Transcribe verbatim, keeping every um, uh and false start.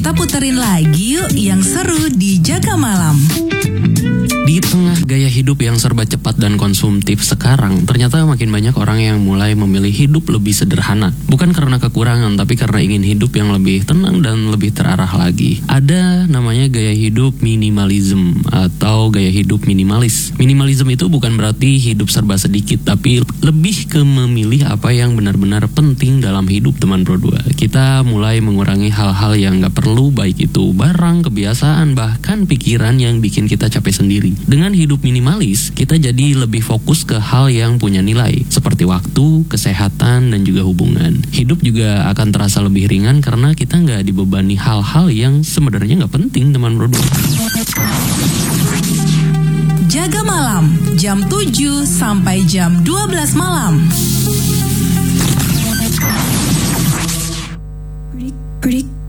Kita puterin lagi yuk yang seru di Jaga Malam. Di tengah gaya hidup yang serba cepat dan konsumtif sekarang, ternyata makin banyak orang yang mulai memilih hidup lebih sederhana. Bukan karena kekurangan, tapi karena ingin hidup yang lebih tenang dan lebih terarah lagi. Ada namanya gaya hidup minimalism atau gaya hidup minimalis. Minimalism itu bukan berarti hidup serba sedikit, tapi lebih ke memilih apa yang benar-benar penting dalam hidup, teman berdua. Kita mulai mengurangi hal-hal yang gak perlu, baik itu barang, kebiasaan, bahkan pikiran yang bikin kita capek sendiri. Dengan hidup minimalis, kita jadi lebih fokus ke hal yang punya nilai, seperti waktu, kesehatan, dan juga hubungan. Hidup juga akan terasa lebih ringan karena kita nggak dibebani hal-hal yang sebenarnya nggak penting, teman berdua. Jaga Malam, jam tujuh sampai jam dua belas malam. Break, break.